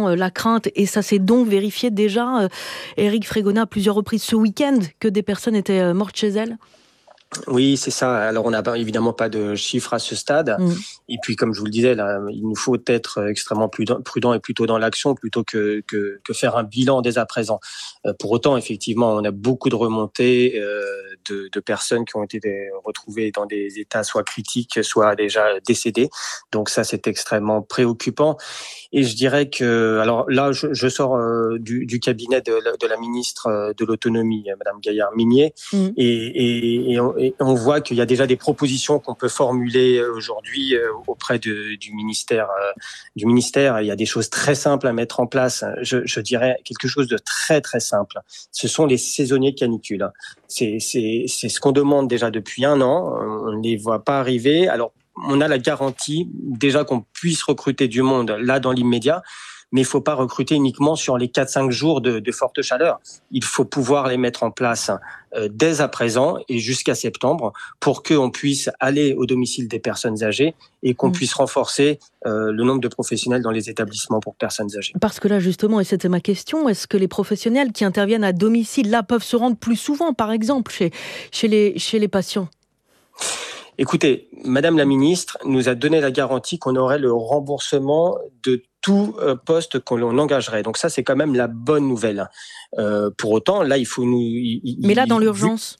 évidemment la crainte, et ça s'est donc vérifié déjà, Éric Fragonard, à plusieurs reprises ce week-end, que des personnes étaient mortes chez elles. Oui, c'est ça. Alors, on n'a évidemment pas de chiffres à ce stade. Et puis, comme je vous le disais, là, il nous faut être extrêmement prudent et plutôt dans l'action plutôt que faire un bilan dès à présent. Pour autant, effectivement, on a beaucoup de remontées de personnes qui ont été retrouvées dans des états soit critiques, soit déjà décédées. Donc ça, c'est extrêmement préoccupant. Et je dirais que, alors là, je sors du cabinet de la ministre de l'Autonomie, Madame Gaillard-Minier, et on voit qu'il y a déjà des propositions qu'on peut formuler aujourd'hui auprès du ministère. Il y a des choses très simples à mettre en place. Je dirais quelque chose de très très simple. Ce sont les saisonniers canicules. C'est ce qu'on demande déjà depuis 1 an. On ne les voit pas arriver. Alors, on a la garantie déjà qu'on puisse recruter du monde là dans l'immédiat, mais il ne faut pas recruter uniquement sur les 4-5 jours de forte chaleur. Il faut pouvoir les mettre en place dès à présent et jusqu'à septembre pour qu'on puisse aller au domicile des personnes âgées et qu'on puisse renforcer le nombre de professionnels dans les établissements pour personnes âgées. Parce que là, justement, et c'était ma question, est-ce que les professionnels qui interviennent à domicile, là, peuvent se rendre plus souvent, par exemple, chez les patients ? Écoutez, Madame la ministre nous a donné la garantie qu'on aurait le remboursement de tout poste que l'on engagerait. Donc ça, c'est quand même la bonne nouvelle. Pour autant, là, il faut nous... Mais là, dans l'urgence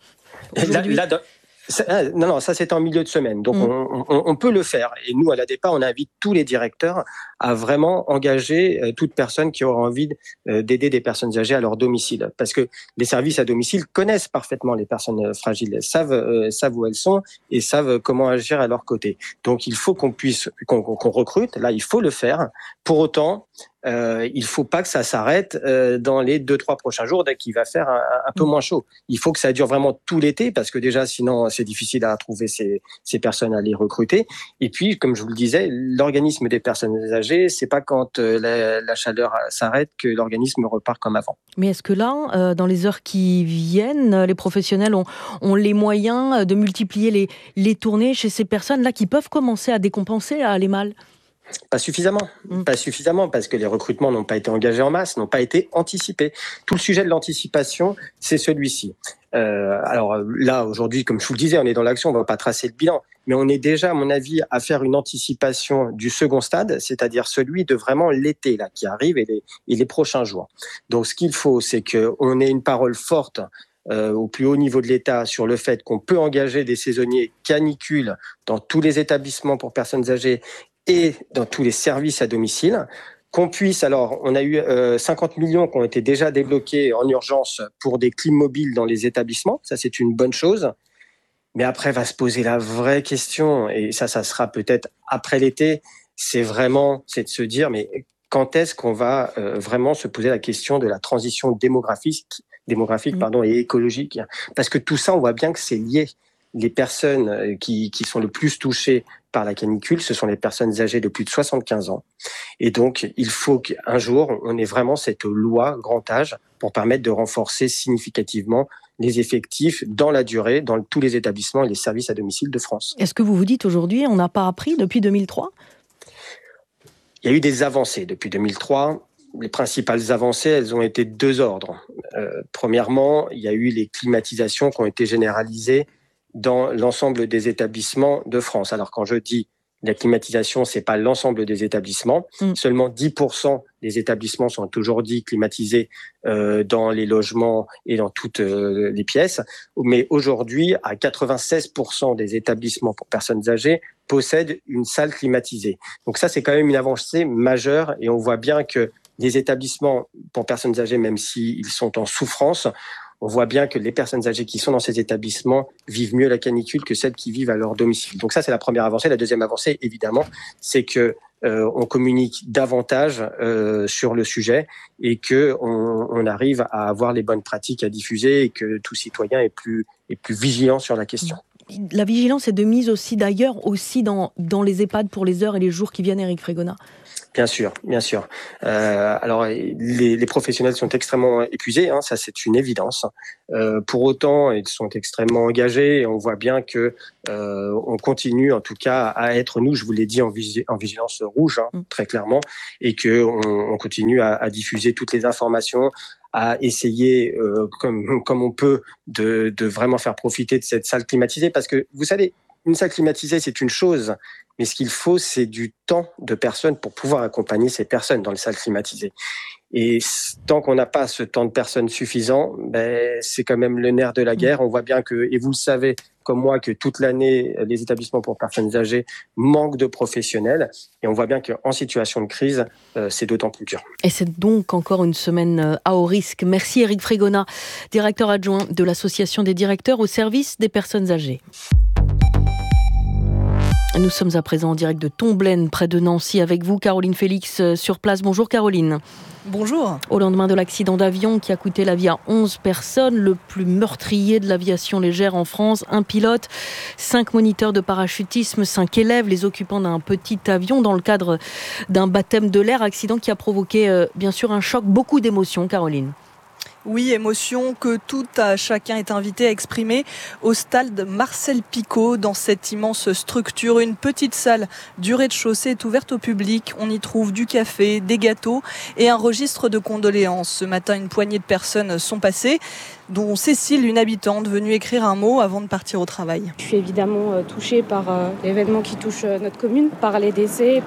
Non, ça c'est en milieu de semaine. Donc on peut le faire. Et nous, à l'ADEPA, on invite tous les directeurs à vraiment engager toute personne qui aura envie d'aider des personnes âgées à leur domicile. Parce que les services à domicile connaissent parfaitement les personnes fragiles, savent où elles sont et savent comment agir à leur côté. Donc il faut qu'on recrute. Là, il faut le faire. Pour autant, il faut pas que ça s'arrête dans les 2-3 prochains jours dès qu'il va faire un peu moins chaud. Il faut que ça dure vraiment tout l'été parce que déjà sinon c'est difficile à trouver ces personnes à les recruter. Et puis comme je vous le disais, l'organisme des personnes âgées, c'est pas quand la chaleur s'arrête que l'organisme repart comme avant. Mais est-ce que là, dans les heures qui viennent, les professionnels ont les moyens de multiplier les tournées chez ces personnes-là qui peuvent commencer à décompenser, à aller mal ? Pas suffisamment, parce que les recrutements n'ont pas été engagés en masse, n'ont pas été anticipés. Tout le sujet de l'anticipation, c'est celui-ci. Alors là, aujourd'hui, comme je vous le disais, on est dans l'action, on ne va pas tracer le bilan, mais on est déjà, à mon avis, à faire une anticipation du second stade, c'est-à-dire celui de vraiment l'été là qui arrive et les prochains jours. Donc ce qu'il faut, c'est qu'on ait une parole forte au plus haut niveau de l'État sur le fait qu'on peut engager des saisonniers canicules dans tous les établissements pour personnes âgées et dans tous les services à domicile, qu'on puisse, alors on a eu 50 millions qui ont été déjà débloqués en urgence pour des clim mobiles dans les établissements, ça c'est une bonne chose, mais après va se poser la vraie question, et ça sera peut-être après l'été, c'est de se dire, mais quand est-ce qu'on va vraiment se poser la question de la transition démographique et écologique, parce que tout ça on voit bien que c'est lié. Les personnes qui sont le plus touchées par la canicule, ce sont les personnes âgées de plus de 75 ans. Et donc, il faut qu'un jour, on ait vraiment cette loi grand âge pour permettre de renforcer significativement les effectifs dans la durée, dans tous les établissements et les services à domicile de France. Est-ce que vous vous dites aujourd'hui, on n'a pas appris depuis 2003 ? Il y a eu des avancées depuis 2003. Les principales avancées, elles ont été de 2 ordres. Premièrement, il y a eu les climatisations qui ont été généralisées dans l'ensemble des établissements de France. Alors quand je dis la climatisation, c'est pas l'ensemble des établissements. Seulement 10% des établissements sont aujourd'hui climatisés dans les logements et dans toutes les pièces. Mais aujourd'hui, à 96% des établissements pour personnes âgées possèdent une salle climatisée. Donc ça, c'est quand même une avancée majeure et on voit bien que les établissements pour personnes âgées, même s'ils sont en souffrance, on voit bien que les personnes âgées qui sont dans ces établissements vivent mieux la canicule que celles qui vivent à leur domicile. Donc ça, c'est la première avancée. La deuxième avancée, évidemment, c'est que on communique davantage sur le sujet et que on arrive à avoir les bonnes pratiques à diffuser et que tout citoyen est plus vigilant sur la question. La vigilance est de mise aussi d'ailleurs aussi dans les EHPAD pour les heures et les jours qui viennent, Éric Frégonat. Bien sûr, bien sûr. Alors, les professionnels sont extrêmement épuisés, hein, ça c'est une évidence. Pour autant, ils sont extrêmement engagés et on voit bien que on continue en tout cas à être, nous, je vous l'ai dit, en vigilance rouge, hein, très clairement, et que on continue à diffuser toutes les informations, à essayer, comme on peut, de vraiment faire profiter de cette salle climatisée, parce que vous savez, une salle climatisée, c'est une chose, mais ce qu'il faut, c'est du temps de personnes pour pouvoir accompagner ces personnes dans les salles climatisées. Et tant qu'on n'a pas ce temps de personnes suffisant, c'est quand même le nerf de la guerre. On voit bien que, et vous le savez comme moi, que toute l'année, les établissements pour personnes âgées manquent de professionnels. Et on voit bien qu'en situation de crise, c'est d'autant plus dur. Et c'est donc encore une semaine à haut risque. Merci Éric Frégonat, directeur adjoint de l'Association des directeurs au service des personnes âgées. Nous sommes à présent en direct de Tomblaine, près de Nancy, avec vous, Caroline Félix, sur place. Bonjour Caroline. Bonjour. Au lendemain de l'accident d'avion qui a coûté la vie à 11 personnes, le plus meurtrier de l'aviation légère en France, un pilote, 5 moniteurs de parachutisme, 5 élèves, les occupants d'un petit avion dans le cadre d'un baptême de l'air, accident qui a provoqué bien sûr un choc, beaucoup d'émotions, Caroline. Oui, émotion que tout à chacun est invité à exprimer au stade Marcel Picot. Dans cette immense structure, une petite salle du rez-de-chaussée est ouverte au public. On y trouve du café, des gâteaux et un registre de condoléances. Ce matin, une poignée de personnes sont passées, dont Cécile, une habitante, venue écrire un mot avant de partir au travail. Je suis évidemment touchée par l'événement qui touche notre commune, par les décès,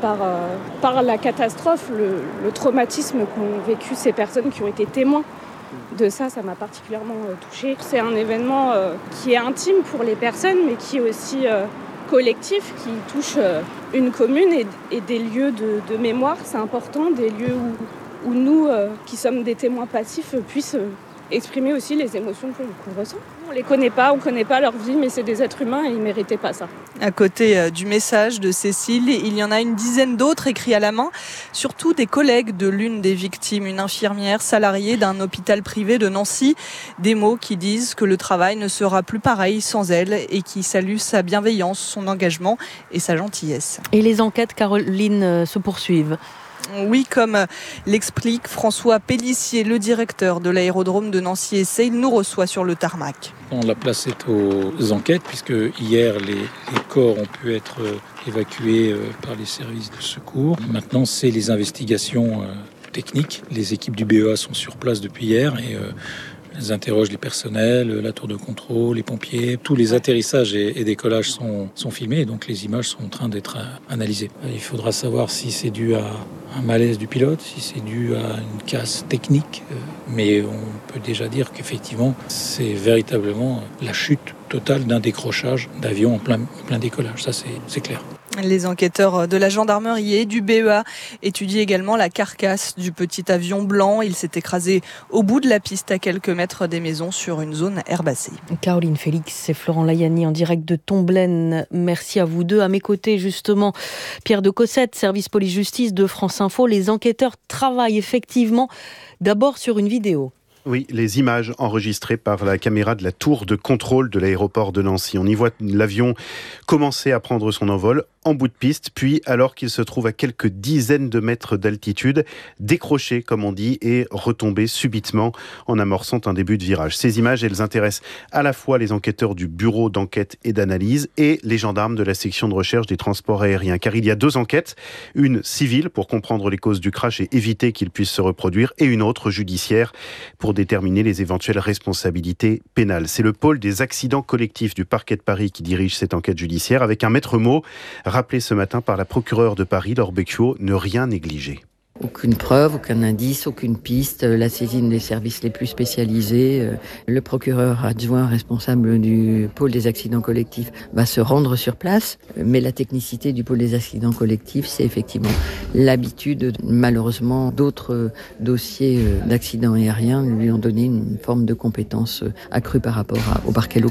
par la catastrophe, le traumatisme qu'ont vécu ces personnes qui ont été témoins de ça m'a particulièrement touchée. C'est un événement qui est intime pour les personnes, mais qui est aussi collectif, qui touche une commune et des lieux de mémoire. C'est important, des lieux où nous, qui sommes des témoins passifs, puissent exprimer aussi les émotions qu'on ressent. On les connaît pas, on connaît pas leur vie, mais c'est des êtres humains et ils méritaient pas ça. À côté du message de Cécile, il y en a une dizaine d'autres écrits à la main, surtout des collègues de l'une des victimes, une infirmière salariée d'un hôpital privé de Nancy. Des mots qui disent que le travail ne sera plus pareil sans elle et qui saluent sa bienveillance, son engagement et sa gentillesse. Et les enquêtes, Caroline, se poursuivent. Oui, comme l'explique François Pellissier, le directeur de l'aérodrome de Nancy-Essey, il nous reçoit sur le tarmac. La place est aux enquêtes, puisque hier, les corps ont pu être évacués par les services de secours. Maintenant, c'est les investigations techniques. Les équipes du BEA sont sur place depuis hier et elles interrogent les personnels, la tour de contrôle, les pompiers. Tous les atterrissages et décollages sont filmés, donc les images sont en train d'être analysées. Il faudra savoir si c'est dû à un malaise du pilote, si c'est dû à une casse technique, mais on peut déjà dire qu'effectivement, c'est véritablement la chute totale d'un décrochage d'avion en plein décollage. Ça, c'est clair. Les enquêteurs de la gendarmerie et du BEA étudient également la carcasse du petit avion blanc. Il s'est écrasé au bout de la piste à quelques mètres des maisons sur une zone herbacée. Caroline Félix et Florent Layani en direct de Tomblaine. Merci à vous deux. À mes côtés, justement, Pierre de Cossette, service police-justice de France Info. Les enquêteurs travaillent effectivement d'abord sur une vidéo. Oui, les images enregistrées par la caméra de la tour de contrôle de l'aéroport de Nancy. On y voit l'avion commencer à prendre son envol en bout de piste, puis alors qu'il se trouve à quelques dizaines de mètres d'altitude, décrocher, comme on dit, et retomber subitement en amorçant un début de virage. Ces images, elles intéressent à la fois les enquêteurs du bureau d'enquête et d'analyse et les gendarmes de la section de recherche des transports aériens, car il y a 2 enquêtes, une civile pour comprendre les causes du crash et éviter qu'il puisse se reproduire, et une autre judiciaire pour déterminer les éventuelles responsabilités pénales. C'est le pôle des accidents collectifs du parquet de Paris qui dirige cette enquête judiciaire, avec un maître mot rappelé ce matin par la procureure de Paris, Laure Becchio, ne rien négliger. Aucune preuve, aucun indice, aucune piste, la saisine des services les plus spécialisés. Le procureur adjoint responsable du pôle des accidents collectifs va se rendre sur place, mais la technicité du pôle des accidents collectifs, c'est effectivement l'habitude. Malheureusement, d'autres dossiers d'accidents aériens lui ont donné une forme de compétence accrue par rapport aux parquets locaux.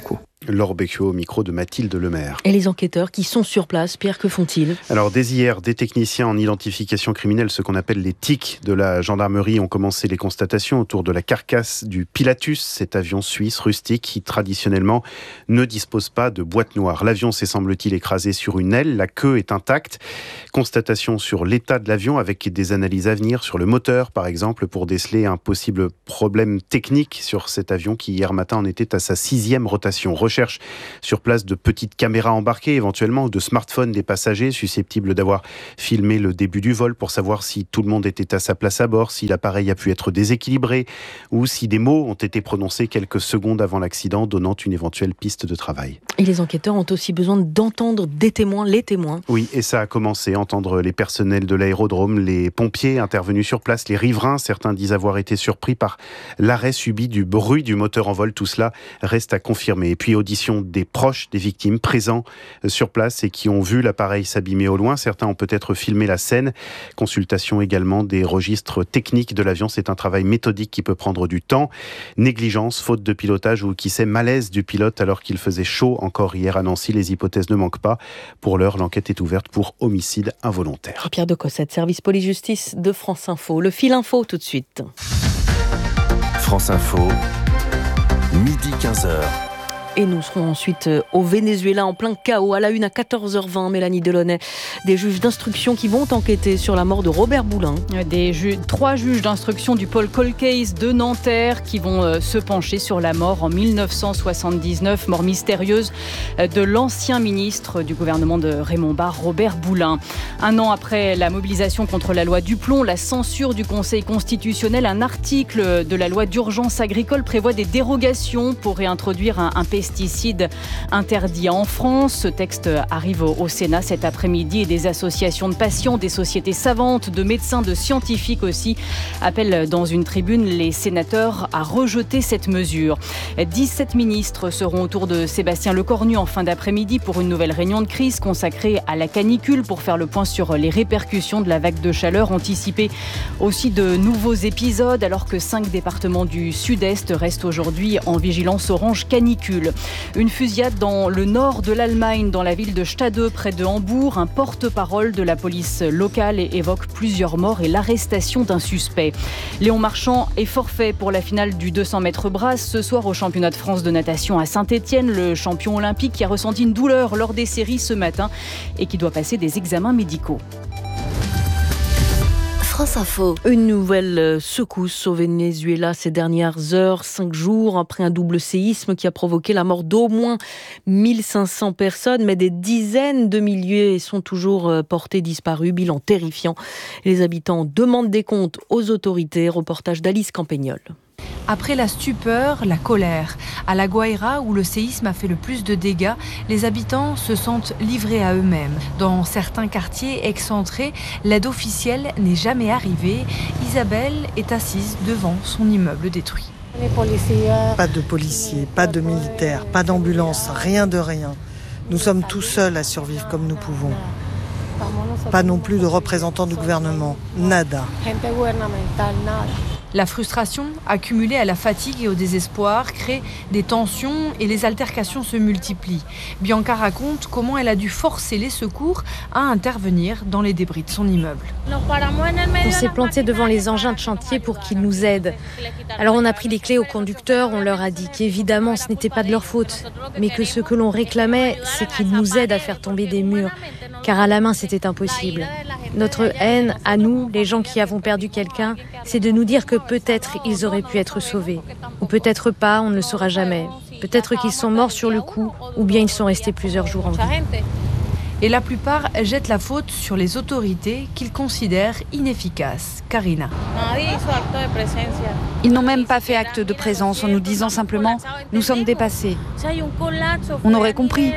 Laure Becchio au micro de Mathilde Lemaire. Et les enquêteurs qui sont sur place, Pierre, que font-ils ? Alors dès hier, des techniciens en identification criminelle, ce qu'on appelle les TIC de la gendarmerie, ont commencé les constatations autour de la carcasse du Pilatus, cet avion suisse rustique qui traditionnellement ne dispose pas de boîte noire. L'avion s'est semble-t-il écrasé sur une aile, la queue est intacte. Constatation sur l'état de l'avion avec des analyses à venir sur le moteur par exemple pour déceler un possible problème technique sur cet avion qui hier matin en était à sa 6e rotation. Recherche sur place de petites caméras embarquées éventuellement ou de smartphones des passagers susceptibles d'avoir filmé le début du vol pour savoir si tout le monde était à sa place à bord, si l'appareil a pu être déséquilibré ou si des mots ont été prononcés quelques secondes avant l'accident donnant une éventuelle piste de travail. Et les enquêteurs ont aussi besoin d'entendre des témoins, les témoins. Oui, et ça a commencé. Entendre les personnels de l'aérodrome, les pompiers intervenus sur place, les riverains. Certains disent avoir été surpris par l'arrêt subi du bruit du moteur en vol. Tout cela reste à confirmer. Et puis audition des proches des victimes présents sur place et qui ont vu l'appareil s'abîmer au loin. Certains ont peut-être filmé la scène. Consultation également des registres techniques de l'avion. C'est un travail méthodique qui peut prendre du temps. Négligence, faute de pilotage ou qui sait malaise du pilote alors qu'il faisait chaud encore hier à Nancy. Les hypothèses ne manquent pas. Pour l'heure, l'enquête est ouverte pour homicide involontaire. Pierre de Cossette, service police-justice de France Info. Le fil info tout de suite. France Info, midi 15h. Et nous serons ensuite au Venezuela en plein chaos. À la une à 14h20, Mélanie Delaunay. Des juges d'instruction qui vont enquêter sur la mort de Robert Boulin. 3 juges d'instruction du pôle Cold Case de Nanterre qui vont se pencher sur la mort en 1979, mort mystérieuse de l'ancien ministre du gouvernement de Raymond Barre, Robert Boulin. 1 an après la mobilisation contre la loi Duplon, la censure du Conseil constitutionnel, un article de la loi d'urgence agricole prévoit des dérogations pour réintroduire un pesticide interdit en France. Ce texte arrive au Sénat cet après-midi et des associations de patients, des sociétés savantes, de médecins, de scientifiques aussi appellent dans une tribune les sénateurs à rejeter cette mesure. 17 ministres seront autour de Sébastien Lecornu en fin d'après-midi pour une nouvelle réunion de crise consacrée à la canicule pour faire le point sur les répercussions de la vague de chaleur anticipée. Aussi de nouveaux épisodes alors que 5 départements du sud-est restent aujourd'hui en vigilance orange canicule. Une fusillade dans le nord de l'Allemagne, dans la ville de Stade, près de Hambourg. Un porte-parole de la police locale évoque plusieurs morts et l'arrestation d'un suspect. Léon Marchand est forfait pour la finale du 200 mètres brasse ce soir au championnat de France de natation à Saint-Étienne. Le champion olympique qui a ressenti une douleur lors des séries ce matin et qui doit passer des examens médicaux. France Info. Une nouvelle secousse au Venezuela ces dernières heures, 5 jours après un double séisme qui a provoqué la mort d'au moins 1500 personnes, mais des dizaines de milliers sont toujours portés disparus. Bilan terrifiant. Les habitants demandent des comptes aux autorités. Reportage d'Alice Campagnol. Après la stupeur, la colère. À La Guaira, où le séisme a fait le plus de dégâts, les habitants se sentent livrés à eux-mêmes. Dans certains quartiers excentrés, l'aide officielle n'est jamais arrivée. Isabelle est assise devant son immeuble détruit. Pas de policiers, pas de militaires, pas d'ambulance, rien de rien. Nous sommes tout seuls à survivre comme nous pouvons. Pas non plus de représentants du gouvernement. Nada. La frustration, accumulée à la fatigue et au désespoir, crée des tensions et les altercations se multiplient. Bianca raconte comment elle a dû forcer les secours à intervenir dans les débris de son immeuble. On s'est planté devant les engins de chantier pour qu'ils nous aident. Alors on a pris les clés aux conducteurs, on leur a dit qu'évidemment ce n'était pas de leur faute, mais que ce que l'on réclamait, c'est qu'ils nous aident à faire tomber des murs, car à la main c'était impossible. Notre haine, à nous, les gens qui avons perdu quelqu'un, c'est de nous dire que peut-être ils auraient pu être sauvés. Ou peut-être pas, on ne le saura jamais. Peut-être qu'ils sont morts sur le coup, ou bien ils sont restés plusieurs jours en vie. Et la plupart jettent la faute sur les autorités qu'ils considèrent inefficaces. Karina. Ils n'ont même pas fait acte de présence en nous disant simplement « nous sommes dépassés ». On aurait compris.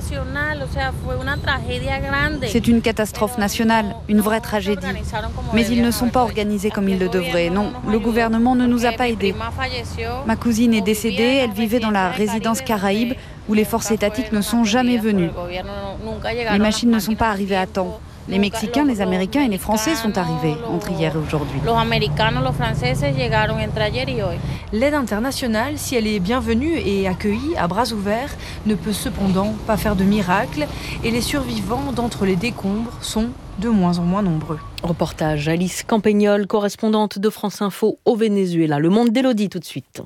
C'est une catastrophe nationale, une vraie tragédie. Mais ils ne sont pas organisés comme ils le devraient. Non, le gouvernement ne nous a pas aidés. Ma cousine est décédée, elle vivait dans la résidence Caraïbe où les forces étatiques ne sont jamais venues. Les machines ne sont pas arrivées à temps. Les Mexicains, les Américains et les Français sont arrivés entre hier et aujourd'hui. L'aide internationale, si elle est bienvenue et accueillie à bras ouverts, ne peut cependant pas faire de miracle et les survivants d'entre les décombres sont de moins en moins nombreux. Reportage Alice Campagnol, correspondante de France Info au Venezuela. Le Monde d'Élodie tout de suite.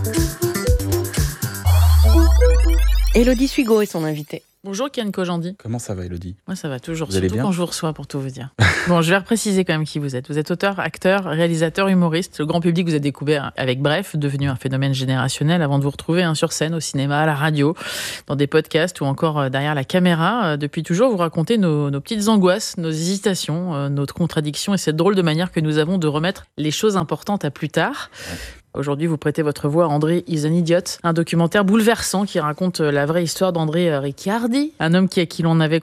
Élodie Sugo est son invitée. Bonjour Kian Kojandi. Comment ça va Élodie ? Moi ça va toujours, vous allez surtout bien quand je vous reçois pour tout vous dire. Bon, je vais repréciser quand même qui vous êtes. Vous êtes auteur, acteur, réalisateur, humoriste. Le grand public vous a découvert avec Bref, devenu un phénomène générationnel avant de vous retrouver sur scène, au cinéma, à la radio, dans des podcasts ou encore derrière la caméra. Depuis toujours, vous racontez nos petites angoisses, nos hésitations, notre contradiction et cette drôle de manière que nous avons de remettre les choses importantes à plus tard. Aujourd'hui, vous prêtez votre voix à André is an Idiot, un documentaire bouleversant qui raconte la vraie histoire d'André Ricciardi, un homme à qui l'on avait